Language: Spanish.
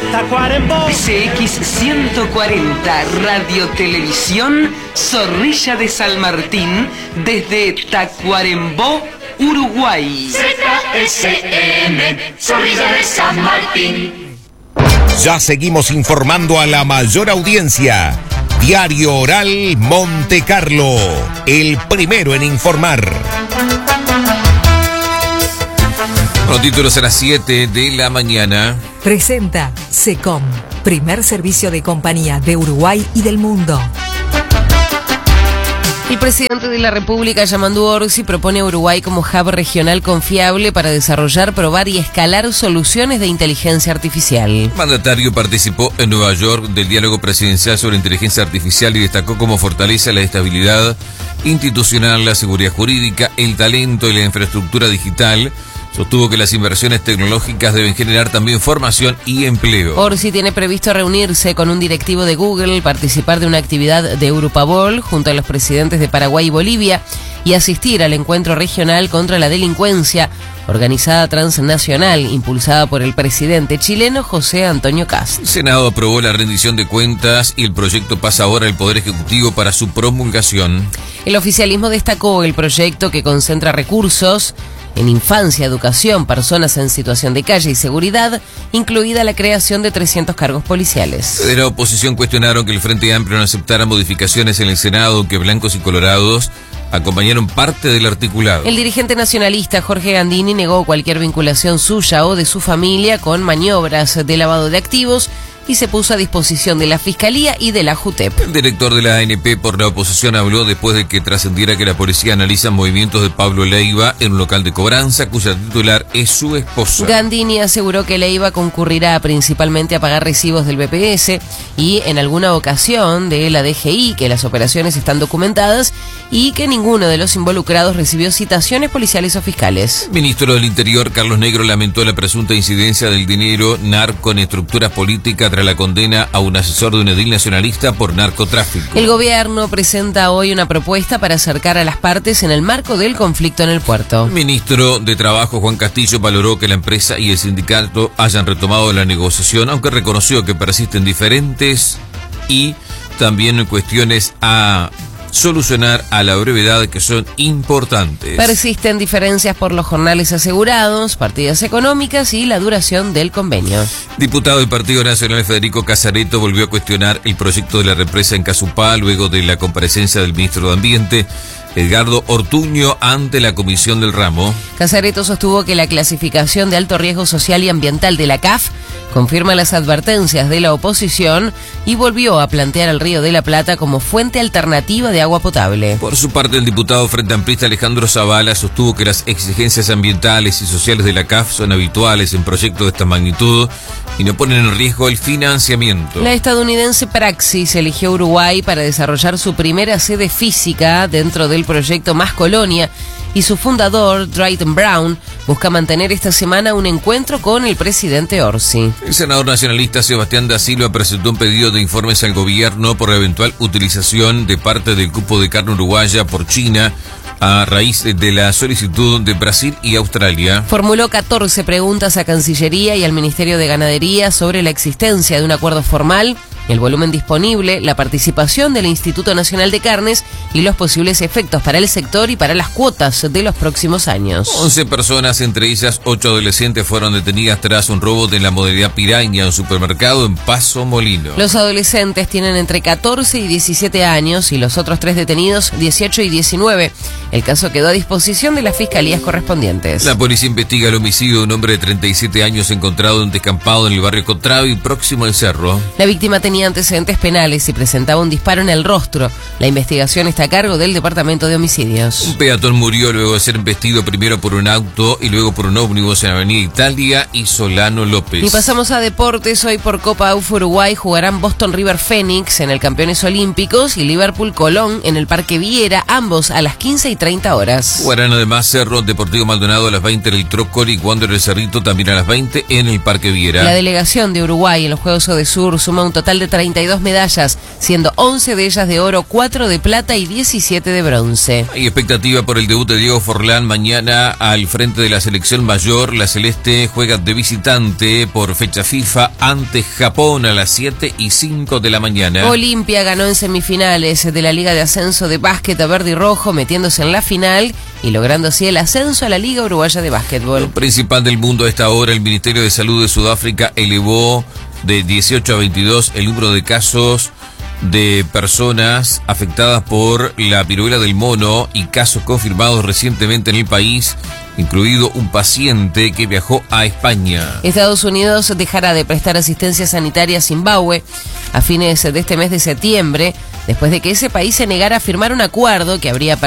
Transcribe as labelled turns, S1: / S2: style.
S1: Tacuarembó.
S2: CX 140, Radio Televisión, Zorrilla de San Martín, desde Tacuarembó, Uruguay.
S3: ZSM, Zorrilla de San Martín.
S4: Ya seguimos informando a la mayor audiencia. Diario Oral Monte Carlo, el primero en informar.
S5: Los títulos a las 7 de la mañana.
S6: Presenta SECOM, primer servicio de compañía de Uruguay y del mundo.
S7: El presidente de la República, Yamandu Orsi, propone a Uruguay como hub regional confiable para desarrollar, probar y escalar soluciones de inteligencia artificial.
S5: El mandatario participó en Nueva York del diálogo presidencial sobre inteligencia artificial y destacó cómo fortalece la estabilidad institucional, la seguridad jurídica, el talento y la infraestructura digital. Sostuvo que las inversiones tecnológicas deben generar también formación y empleo.
S7: Orsi tiene previsto reunirse con un directivo de Google, participar de una actividad de Europabol junto a los presidentes de Paraguay y Bolivia y asistir al encuentro regional contra la delincuencia organizada transnacional impulsada por el presidente chileno José Antonio Kast.
S5: El Senado aprobó la rendición de cuentas y el proyecto pasa ahora al Poder Ejecutivo para su promulgación.
S7: El oficialismo destacó el proyecto que concentra recursos en infancia, educación, personas en situación de calle y seguridad, incluida la creación de 300 cargos policiales.
S5: De la oposición cuestionaron que el Frente Amplio no aceptara modificaciones en el Senado, que blancos y colorados acompañaron parte del articulado.
S7: El dirigente nacionalista Jorge Gandini negó cualquier vinculación suya o de su familia con maniobras de lavado de activos y se puso a disposición de la Fiscalía y de la JUTEP.
S5: El director de la ANP por la oposición habló después de que trascendiera que la policía analiza movimientos de Pablo Leiva en un local de cobranza cuya titular es su esposa.
S7: Gandini aseguró que Leiva concurrirá principalmente a pagar recibos del BPS y en alguna ocasión de la DGI, que las operaciones están documentadas y que ninguno de los involucrados recibió citaciones policiales o fiscales.
S5: El ministro del Interior, Carlos Negro, lamentó la presunta incidencia del dinero narco en estructuras políticas tras la condena a un asesor de un edil nacionalista por narcotráfico.
S7: El gobierno presenta hoy una propuesta para acercar a las partes en el marco del conflicto en el puerto.
S5: El ministro de Trabajo, Juan Castillo, valoró que la empresa y el sindicato hayan retomado la negociación, aunque reconoció que persisten diferentes y también cuestiones a solucionar a la brevedad que son importantes.
S7: Persisten diferencias por los jornales asegurados, partidas económicas y la duración del convenio.
S5: Diputado del Partido Nacional Federico Casareto volvió a cuestionar el proyecto de la represa en Casupá luego de la comparecencia del ministro de Ambiente, Edgardo Ortuño, ante la comisión del ramo.
S7: Casareto sostuvo que la clasificación de alto riesgo social y ambiental de la CAF confirma las advertencias de la oposición y volvió a plantear al Río de la Plata como fuente alternativa de agua potable.
S5: Por su parte, el diputado frente amplista Alejandro Zavala sostuvo que las exigencias ambientales y sociales de la CAF son habituales en proyectos de esta magnitud y no ponen en riesgo el financiamiento.
S7: La estadounidense Praxis eligió Uruguay para desarrollar su primera sede física dentro del proyecto Más Colonia y su fundador, Drayton Brown, busca mantener esta semana un encuentro con el presidente Orsi.
S5: El senador nacionalista Sebastián da Silva presentó un pedido de informes al gobierno por la eventual utilización de parte del cupo de carne uruguaya por China a raíz de la solicitud de Brasil y Australia.
S7: Formuló 14 preguntas a Cancillería y al Ministerio de Ganadería sobre la existencia de un acuerdo formal, el volumen disponible, la participación del Instituto Nacional de Carnes y los posibles efectos para el sector y para las cuotas de los próximos años.
S5: 11 personas, entre ellas 8 adolescentes, fueron detenidas tras un robo de la modalidad piraña en un supermercado en Paso Molino.
S7: Los adolescentes tienen entre 14 y 17 años y los otros 3 detenidos 18 y 19. El caso quedó a disposición de las fiscalías correspondientes.
S5: La policía investiga el homicidio de un hombre de 37 años encontrado en un descampado en el barrio Cotravi, próximo al Cerro.
S7: La víctima tenía antecedentes penales y presentaba un disparo en el rostro. La investigación está a cargo del Departamento de Homicidios.
S5: Un peatón murió luego de ser embestido primero por un auto y luego por un ómnibus en Avenida Italia y Solano López.
S7: Y pasamos a deportes. Hoy por Copa AUF Uruguay jugarán Boston River Phoenix en el Campeones Olímpicos y Liverpool Colón en el Parque Viera, ambos a las 15:30 horas.
S5: Jugarán además Cerro Deportivo Maldonado a las 20 en el Trócoli y Wanderers Cerrito también a las 20 en el Parque Viera.
S7: La delegación de Uruguay en los Juegos Odesur suma un total de 32 medallas, siendo 11 de ellas de oro, 4 de plata y 17 de bronce.
S5: Hay expectativa por el debut de Diego Forlán mañana al frente de la selección mayor. La Celeste juega de visitante por fecha FIFA ante Japón a las 7:05 de la mañana.
S7: Olimpia ganó en semifinales de la Liga de Ascenso de Básquet a Verde y Rojo, metiéndose en la final y logrando así el ascenso a la Liga Uruguaya de Básquetbol.
S5: Lo principal del mundo a esta hora, el Ministerio de Salud de Sudáfrica elevó de 18 a 22 el número de casos de personas afectadas por la viruela del mono y casos confirmados recientemente en el país, incluido un paciente que viajó a España.
S7: Estados Unidos dejará de prestar asistencia sanitaria a Zimbabue a fines de este mes de septiembre, después de que ese país se negara a firmar un acuerdo que habría